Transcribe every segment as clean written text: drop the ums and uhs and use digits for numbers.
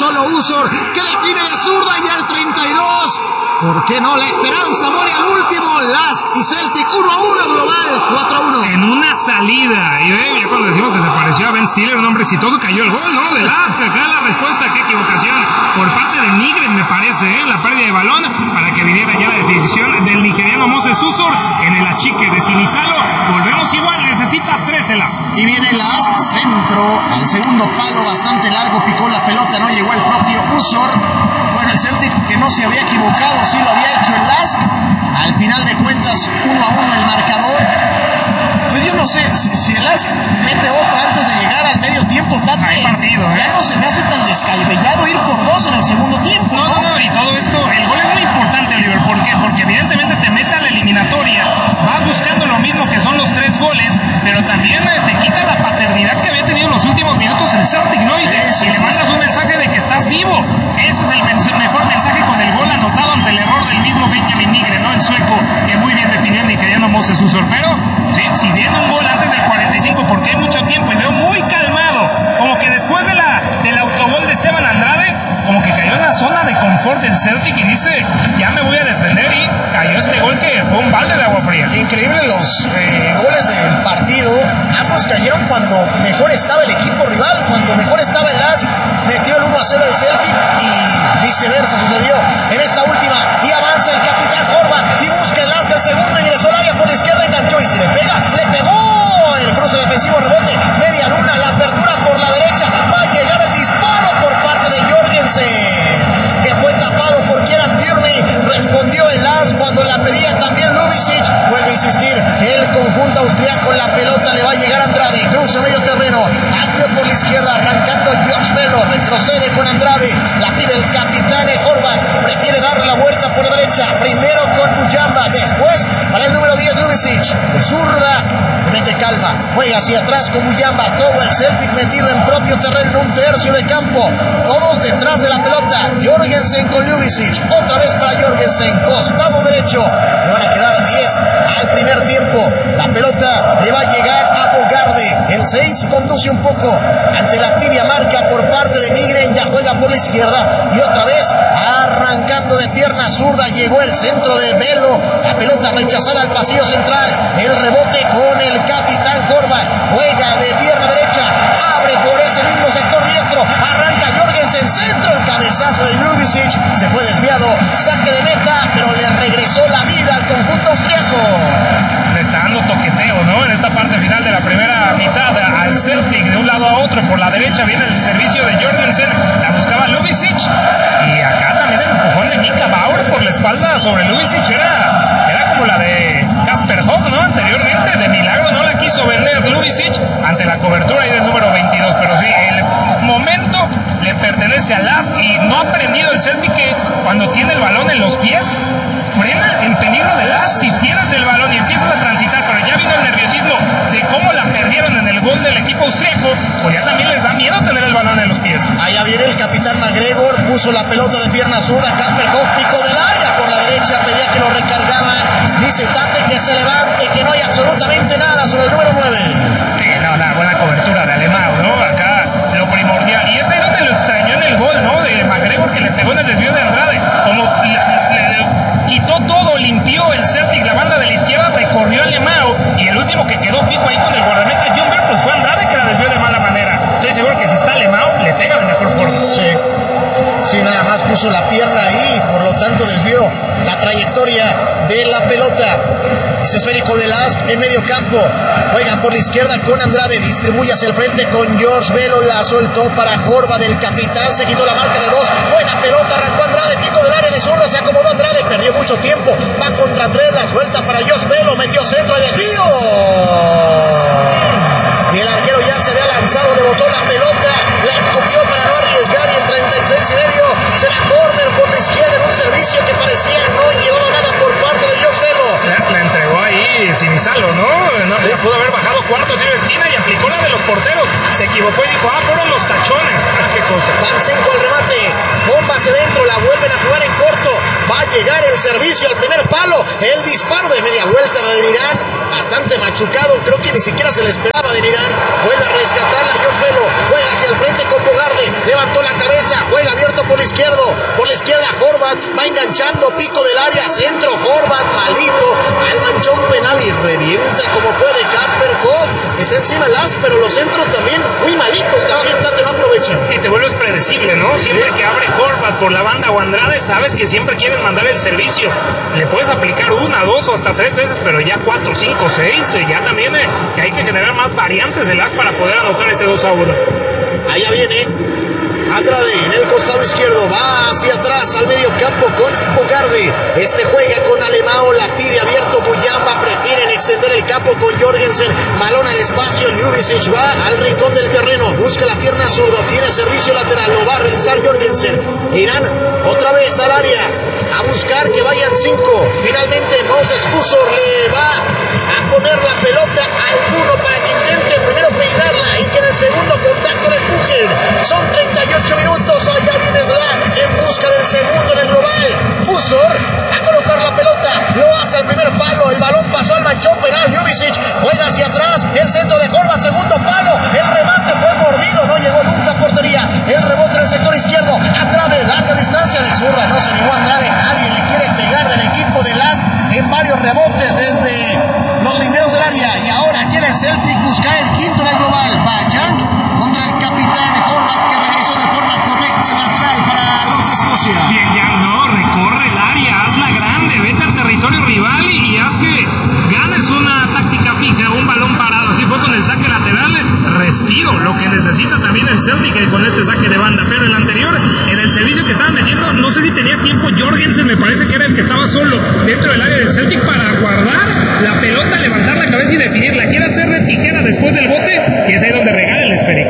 solo Usor, que define de zurda y al 32. ¿Por qué no? La esperanza muere al último. Lask y Celtic 1-1 global, 4-1. En una salida. Y ya cuando decimos que se pareció a Ben Stiller, un hombre exitoso, cayó el gol, ¿no? De Lask. Acá la respuesta, qué equivocación por parte de Nygren, me parece, la pérdida de balón para que viniera ya la definición del nigeriano Moses Usor en el achique de Sinisalo. Volvemos igual, necesita 13 Lask. Y viene Lask, centro al segundo palo, bastante largo, picó la pelota, no llegó el propio Usor. Bueno, el Celtic, que no se había equivocado, sí lo había hecho el Lask. Al final de cuentas, 1-1 el marcador. Pues yo no sé, si el Lask mete otra antes de llegar al medio tiempo, hay partido, ya no se me hace tan descabellado ir por 2 en el segundo tiempo. No, y todo esto, el gol es muy importante, Oliver. ¿Por qué? Porque evidentemente te mete a la eliminatoria, vas buscando lo mismo que son los 3 goles, pero también te quita la paternidad que había tenido en los últimos minutos el Celtic, ¿no? Y le mandas un mensaje de que estás vivo. Ese es el mejor mensaje con el gol anotado ante el error del mismo Benjamin Nygren, ¿no? El sueco, que muy bien definió el nigeriano Moses Usor. Pero, sí, si viene un gol antes del 45, porque hay mucho tiempo y veo muy calmado, como que después del autogol de Esteban Andrade, como que cayó en la zona de confort del Celtic y dice, ya me voy a defender, y cayó este gol que fue un balde de agua fría. Increíble los goles del partido. Ambos cayeron cuando mejor estaba el equipo rival, cuando mejor estaba el Lask. Metió el 1-0 el Celtic y viceversa sucedió en esta última. Y avanza el capitán Horvath y busca el Lask el segundo, ingresó al área por la izquierda, enganchó y si le pega, le pegó. El cruce defensivo, rebote, media luna, la apertura por la derecha. Va a llegar el disparo por parte de Jorgensen, que fue tapado por Kieran Tierney. Respondió el Lask cuando la pedía también Ljubicic. Vuelve a insistir el conjunto austriaco. La pelota le va a llegar a Andrade. Cruza medio terreno. Amplio por la izquierda. Arrancando Josh Velo. Retrocede con Andrade. La pide el capitán Horvath. Prefiere darle la vuelta por la derecha. Primero con Mujamba. Después para el número 10 Ljubicic. De zurda. Mete calma. Juega hacia atrás con Mujamba. Todo el Celtic metido en propio terreno en un tercio de campo. Todos detrás de la pelota. Jorgensen con Ljubicic. Otra vez para Jorgensen. Costado derecho. Le van a quedar 10 al primer tiempo. La pelota le va a llegar a Bogarde. El 6 conduce un poco ante la tibia marca por parte de Nygren. Ya juega por la izquierda y otra vez arrancando de pierna zurda. Llegó el centro de Velo. La pelota rechazada al pasillo central. El rebote con el capitán Horvath. Juega de pierna derecha. Abre por ese mismo sector diestro. Arranca Jorgensen. Centro. El cabezazo de Ljubicic. Se fue desviado. Saque de meta, pero le regresó la vida al conjunto austriaco. Le está dando toqueteo, ¿no? En esta parte final de la primera mitad al Celtic, de un lado a otro. Por la derecha viene el servicio de Jorgensen, la buscaba Ljubicic, y acá también el empujón de Mika Bauer por la espalda sobre Ljubicic era como la de Kasper Hoff, ¿no? Anteriormente, de milagro no la quiso vender Ljubicic ante la cobertura ahí del número 22, pero sí, el momento le pertenece a Lask y no ha aprendido el Celtic que cuando tiene el balón en los pies frena en peligro de Lask. Si tienes el balón y empiezas a transitar, pero ya vino el nerviosismo de cómo la perdieron en el gol del equipo austriaco, pues ya también les da miedo tener el balón en los pies. Allá viene el capitán McGregor, puso la pelota de pierna zurda. Kasper Hoff picó del área por la derecha, pedía que lo recargaban. Dice Tate que se levante, que no hay absolutamente nada sobre el número 9. Sí, no, la buena cobertura de Alemão, ¿no? Acá lo primordial, y ese es donde lo extrañó en el gol, ¿no? De McGregor, que le pegó en el desvío de Andrade, como le quitó todo, limpió el Celtic, la banda de la izquierda, recorrió a Alemão, y el último que quedó fijo ahí con el guardameta Ljungberg, pues fue Andrade, que la desvió de mala manera. Estoy seguro que si está Alemão, le pega de mejor forma. Sí, nada más puso la pierna ahí, por lo tanto desvió la trayectoria de la pelota. Es esférico de Lask en medio campo. Juegan por la izquierda con Andrade. Distribuye hacia el frente con Josh Velo. La soltó para Horvath del capitán. Se quitó la marca de 2. Buena pelota. Arrancó Andrade. Pico del área de zurda. Se acomodó Andrade. Perdió mucho tiempo. Va contra 3. La suelta para Josh Velo. Metió centro de desvío. Y el arquero ya se había lanzado. Le botó la pelota. La escupió para no arriesgar. Y en 36 y medio será córner por la izquierda en un servicio que parecía no llevaba nada por parte de Josh Velo. La entregó ahí Sinisalo, ¿no? Sí. Pudo haber bajado cuarto tiro de esquina y aplicó la de los porteros. Se equivocó y dijo, fueron los tachones. Qué cosa. Van 5 al remate. Bomba hacia dentro. La vuelven a jugar en corto. Va a llegar el servicio al primer palo. El disparo de media vuelta de Irán. Bastante machucado. Creo que ni siquiera se le esperaba de Irán. Vuelve a rescatarla Josh Velo. Juega hacia el frente con Bogarde, levantó la cabeza, juega abierto por la izquierda Horvat, va enganchando, pico del área, centro, Horvat, malito, al manchón penal y revienta como puede Casper Hogg, está encima Las, pero los centros también muy malitos, también Tate no aprovecha. Y te vuelves predecible, ¿no? Siempre que abre Horvat por la banda o Andrade, sabes que siempre quieren mandar el servicio, le puedes aplicar 1, 2 o hasta 3 veces, pero ya 4, 5, 6, ya también que hay que generar más variantes de Las para poder anotar ese 2-1. Allá viene Andrade en el costado izquierdo, va hacia atrás al medio campo con Bogarde, juega con Alemão, la pide abierto Muyamba, prefieren extender el campo con Jorgensen, balón al espacio, Ljubicic va al rincón del terreno, busca la pierna zurda, tiene servicio lateral, lo va a realizar Jorgensen, irán otra vez al área, a buscar que vayan 5, finalmente Moses Usor le va a poner la pelota al muro para que intente primero peinarla y que en el segundo contacto le empujen, son 38 minutos, allá viene Slask en busca del segundo en el global, Usor a colocar la pelota, lo hace al primer palo, el balón pasó al manchón penal, Ljubicic juega hacia atrás, el centro de Horvat, segundo palo, el remate fue mordido, no llegó nunca a portería, el rebote en el sector izquierdo, Andrade, larga distancia de zurda, no se animó Andrade, nadie le quiere pegar del equipo de Lask en varios rebotes desde los linderos del área, y ahora quiere el Celtic buscar el quinto en el global, va Jank contra el capitán Horvat que regresó de forma correcta en lateral para los de Escocia. Bien, ya no, recorre el área, hazla grande, vete al territorio rival y haz que ganes una táctica fija, un balón parado, así fue con el saque lateral, respiro, lo que necesita también el Celtic con este saque de banda, pero el anterior, en el servicio que estaban metiendo, no sé si tenía tiempo Jorgensen, me parece que era el que estaba solo dentro del área del Celtic para guardar la pelota, levantar la cabeza y definirla, quiere hacer de tijera después del bote y es ahí donde regala el esférico.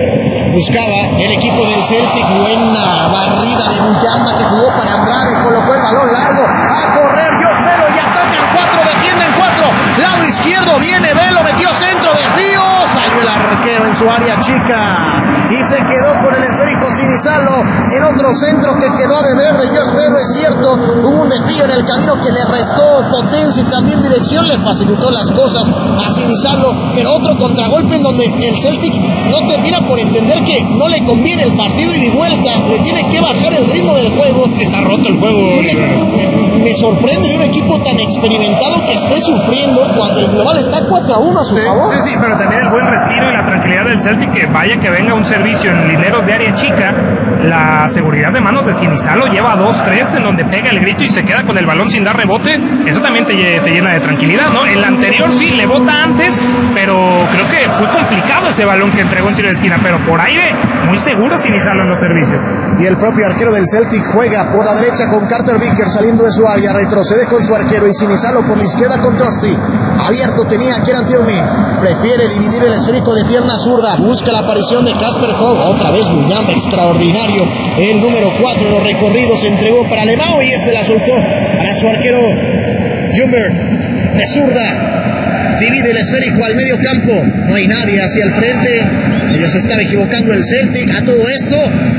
Buscaba el equipo del Celtic, buena barrida de Muyamba que jugó para Andrade, colocó el balón largo, a correr Josh Velo y atacan 4, defienden 4, lado izquierdo viene Velo, metió centro, desvío, salió el arquero en su área chica y se quedó con el esférico Sinisalo en otro centro que quedó a deber de Josh Velo, es cierto, hubo un desvío en el camino que le restó potencia y también dirección, le facilitó las cosas a Sinisalo, pero otro contragolpe en donde el Celtic no termina por entender que no le conviene el partido y de vuelta, le tiene que bajar el ritmo del juego. Está roto el juego. Me sorprende de un equipo tan experimentado que esté sufriendo cuando el global está 4-1 a su favor. Sí, pero también el buen respiro y la tranquilidad del Celtic, que vaya que venga un servicio en lineros de área chica, la seguridad de manos de Sinisalo lleva 2-3 en donde pega el grito y se queda con el balón sin dar rebote, eso también te llena de tranquilidad, ¿no? El anterior sí, le bota antes, pero creo que fue complicado ese balón que entregó en tiro de esquina, pero por aire, muy seguro Sinisalo en los servicios. Y el propio arquero del Celtic juega por la derecha con Carter Vicker saliendo de su área, retrocede con su arquero y Sinisalo por la izquierda con Trusty. Abierto tenía Kieran Tierney, prefiere dividir el esférico de pierna zurda, busca la aparición de Casper Hogg, otra vez Muyamba, extraordinario, el número 4 en los recorridos, entregó para Alemão y la soltó para su arquero Jumber, de zurda, divide el esférico al medio campo, no hay nadie hacia el frente, ellos estaba equivocando el Celtic, a todo esto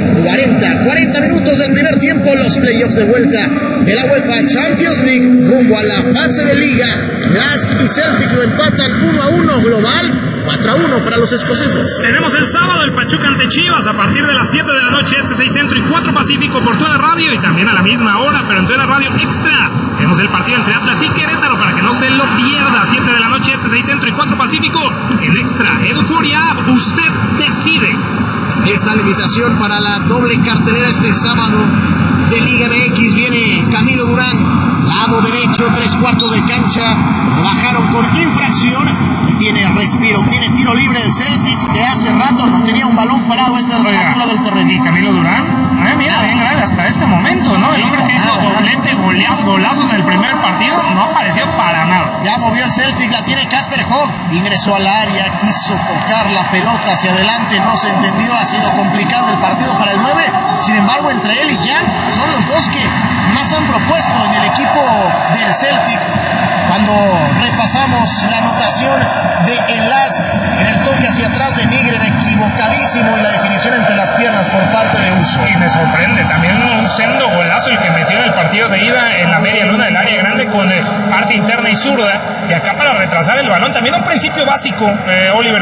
40 minutos del primer tiempo, los playoffs de vuelta de la UEFA Champions League rumbo a la fase de liga. Lask y Celtic lo empatan 1-1 global, 4-1 para los escoceses. Tenemos el sábado el Pachuca ante Chivas a partir de las 7 de la noche, 6 Centro y 4 Pacífico por Tuena Radio, y también a la misma hora, pero en Tuena Radio Extra. Tenemos el partido entre Atlas y Querétaro para que no se lo pierda, 7 de la noche, 6 Centro y 4 Pacífico en Extra. Eduforia, usted decide. Esta la invitación para la doble cartelera este sábado de Liga MX. Viene Camilo Durán, lado derecho, 3/4 de cancha. Lo bajaron con infracción y tiene respiro, tiene tiro libre del Celtic, que hace rato no tenía un balón parado esta altura del terreno. ¿Y Camilo Durán? Mira, bien grave hasta este momento, ¿no? El hombre que hizo doblete, golazos en el primer partido, no apareció para nada. Ya movió el Celtic, la tiene Casper Hogg, ingresó al área, quiso tocar la pelota hacia adelante, no se entendió, ha sido complicado el partido para el 9, sin embargo entre él y Jan son los dos que más han propuesto en el equipo del Celtic. Cuando repasamos la anotación de el Lask en el toque hacia atrás de Nygren, equivocadísimo, y la definición entre las piernas por parte de Uso. Y me sorprende también un sendo golazo el que metió en el partido de ida en la media luna del área grande con parte interna y zurda, y acá para retrasar el balón, también un principio básico, Oliver.